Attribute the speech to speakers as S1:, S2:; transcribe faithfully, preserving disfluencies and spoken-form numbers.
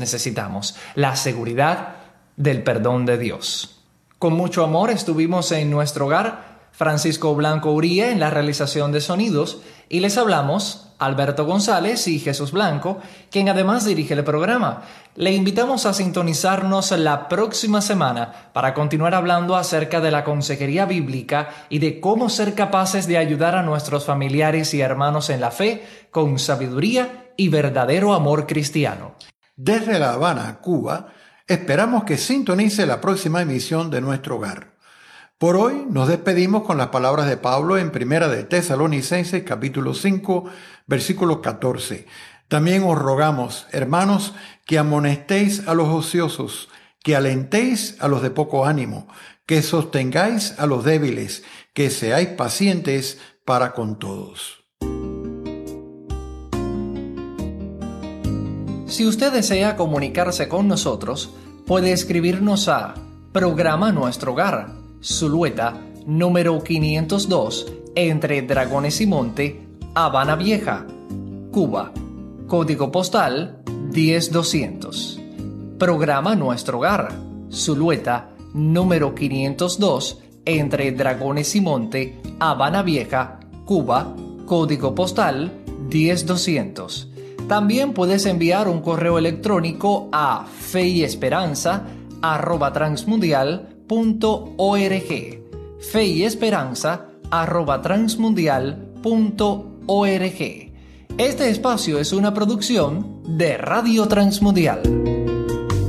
S1: necesitamos, la seguridad del perdón de Dios. Con mucho amor estuvimos en nuestro hogar, Francisco Blanco Uría en la realización de sonidos, y les hablamos Alberto González y Jesús Blanco, quien además dirige el programa. Le invitamos a sintonizarnos la próxima semana para continuar hablando acerca de la consejería bíblica y de cómo ser capaces de ayudar a nuestros familiares y hermanos en la fe con sabiduría y verdadero amor cristiano.
S2: Desde La Habana, Cuba, esperamos que sintonice la próxima emisión de Nuestro Hogar. Por hoy nos despedimos con las palabras de Pablo en Primera de Tesalonicenses capítulo cinco, versículo catorce. También os rogamos, hermanos, que amonestéis a los ociosos, que alentéis a los de poco ánimo, que sostengáis a los débiles, que seáis pacientes para con todos.
S1: Si usted desea comunicarse con nosotros, puede escribirnos a Programa Nuestro Hogar, Zulueta, número quinientos dos, entre Dragones y Monte, Habana Vieja, Cuba. Código postal diez mil doscientos. Programa Nuestro Hogar, Zulueta, número quinientos dos, entre Dragones y Monte, Habana Vieja, Cuba. Código postal diez mil doscientos. También puedes enviar un correo electrónico a fe y esperanza arroba transmundial punto org. Fe y esperanza arroba transmundial punto org. Este espacio es una producción de Radio Transmundial.